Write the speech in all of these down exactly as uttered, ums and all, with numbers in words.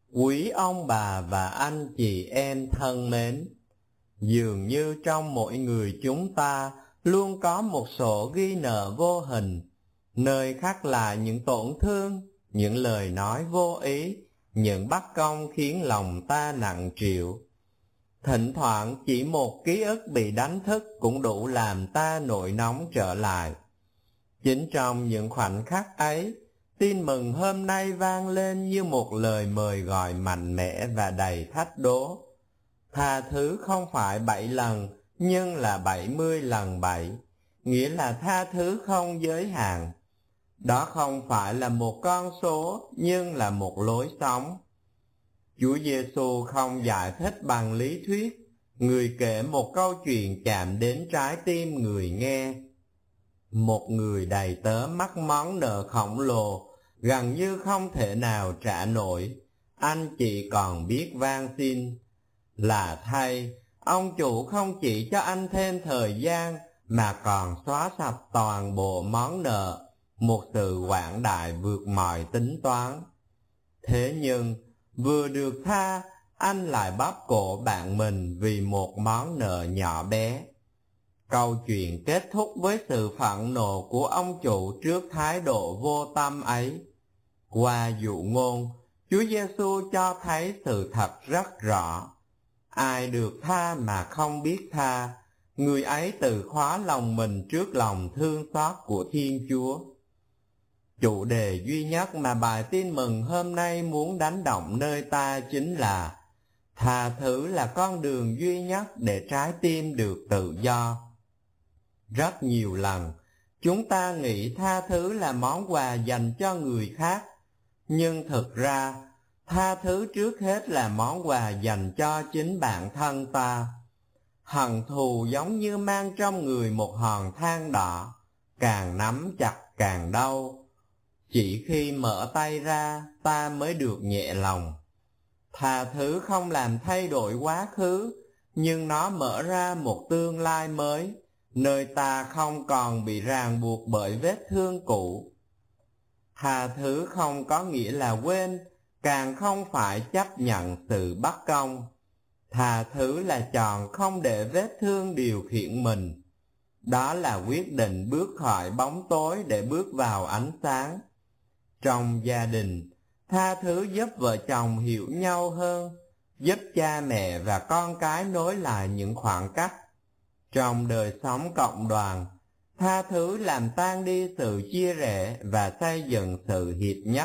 Quý ông bà và anh chị em thân mến, dường như trong mỗi người chúng ta luôn có một sổ ghi nợ vô hình, nơi khắc lại những tổn thương, những lời nói vô ý, những bất công khiến lòng ta nặng trĩu. Thỉnh thoảng chỉ một ký ức bị đánh thức cũng đủ làm ta nổi nóng trở lại. Chính trong những khoảnh khắc ấy, tin mừng hôm nay vang lên như một lời mời gọi mạnh mẽ và đầy thách đố. Tha thứ không phải bảy lần, nhưng là bảy mươi lần bảy, nghĩa là tha thứ không giới hạn. Đó không phải là một con số, nhưng là một lối sống. Chúa Giêsu không giải thích bằng lý thuyết, người kể một câu chuyện chạm đến trái tim người nghe. Một người đầy tớ mắc món nợ khổng lồ, gần như không thể nào trả nổi. Anh chị còn biết van xin. Là thay, ông chủ không chỉ cho anh thêm thời gian, mà còn xóa sạch toàn bộ món nợ, một sự quảng đại vượt mọi tính toán. Thế nhưng, vừa được tha, anh lại bóp cổ bạn mình vì một món nợ nhỏ bé. Câu chuyện kết thúc với sự phẫn nộ của ông chủ trước thái độ vô tâm ấy. Qua dụ ngôn, Chúa Giêsu cho thấy sự thật rất rõ. Ai được tha mà không biết tha, người ấy tự khóa lòng mình trước lòng thương xót của Thiên Chúa. Chủ đề duy nhất mà bài tin mừng hôm nay muốn đánh động nơi ta chính là tha thứ là con đường duy nhất để trái tim được tự do. Rất nhiều lần, chúng ta nghĩ tha thứ là món quà dành cho người khác, nhưng thực ra, tha thứ trước hết là món quà dành cho chính bản thân ta. Hận thù giống như mang trong người một hòn than đỏ, càng nắm chặt càng đau. Chỉ khi mở tay ra, ta mới được nhẹ lòng. Tha thứ không làm thay đổi quá khứ, nhưng nó mở ra một tương lai mới, nơi ta không còn bị ràng buộc bởi vết thương cũ. Tha thứ không có nghĩa là quên, càng không phải chấp nhận sự bất công. Tha thứ là chọn không để vết thương điều khiển mình. Đó là quyết định bước khỏi bóng tối để bước vào ánh sáng. Trong gia đình, tha thứ giúp vợ chồng hiểu nhau hơn, giúp cha mẹ và con cái nối lại những khoảng cách. Trong đời sống cộng đoàn, tha thứ làm tan đi sự chia rẽ và xây dựng sự hiệp nhất.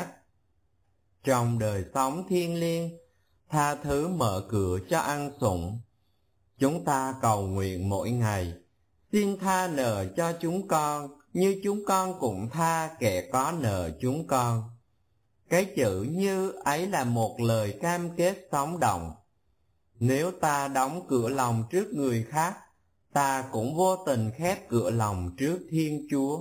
Trong đời sống thiêng liêng, tha thứ mở cửa cho ăn sủng. Chúng ta cầu nguyện mỗi ngày, xin tha nợ cho chúng con, như chúng con cũng tha kẻ có nợ chúng con. Cái chữ như ấy là một lời cam kết sống động. Nếu ta đóng cửa lòng trước người khác, ta cũng vô tình khép cửa lòng trước Thiên Chúa.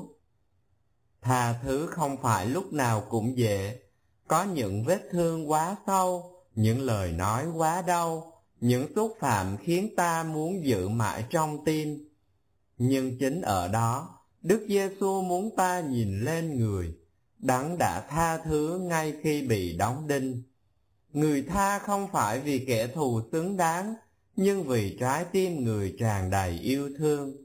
Tha thứ không phải lúc nào cũng dễ. Có những vết thương quá sâu, những lời nói quá đau, những xúc phạm khiến ta muốn giữ mãi trong tim. Nhưng chính ở đó, Đức Giêsu muốn ta nhìn lên người, Đấng đã tha thứ ngay khi bị đóng đinh. Người tha không phải vì kẻ thù xứng đáng, nhưng vì trái tim người tràn đầy yêu thương.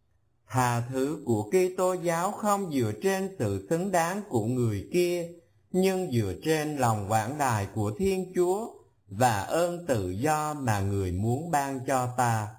Tha thứ của Kitô giáo không dựa trên sự xứng đáng của người kia, nhưng dựa trên lòng quảng đại của Thiên Chúa và ơn tự do mà người muốn ban cho ta.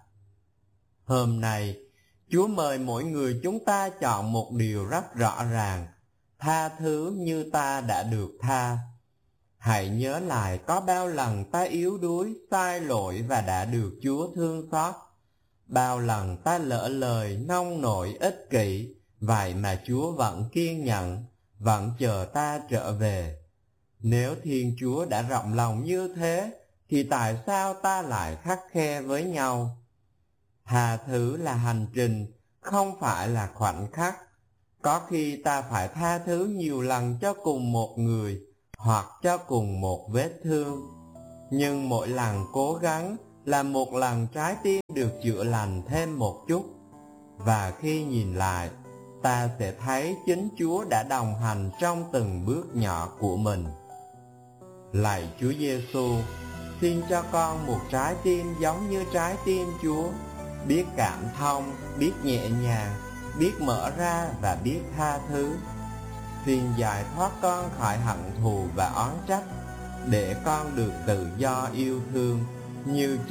Hôm nay, Chúa mời mỗi người chúng ta chọn một điều rất rõ ràng: tha thứ như ta đã được tha. Hãy nhớ lại có bao lần ta yếu đuối, sai lỗi và đã được Chúa thương xót. Bao lần ta lỡ lời, nông nổi, ích kỷ, vậy mà Chúa vẫn kiên nhẫn, vẫn chờ ta trở về. Nếu Thiên Chúa đã rộng lòng như thế, thì tại sao ta lại khắt khe với nhau? Tha thứ là hành trình, không phải là khoảnh khắc. Có khi ta phải tha thứ nhiều lần cho cùng một người, hoặc cho cùng một vết thương. Nhưng mỗi lần cố gắng là một lần trái tim được chữa lành thêm một chút. Và khi nhìn lại, ta sẽ thấy chính Chúa đã đồng hành trong từng bước nhỏ của mình. Lạy Chúa Giêsu, xin cho con một trái tim giống như trái tim Chúa, biết cảm thông, biết nhẹ nhàng, biết mở ra và biết tha thứ. Xin giải thoát con khỏi hận thù và oán trách, để con được tự do yêu thương như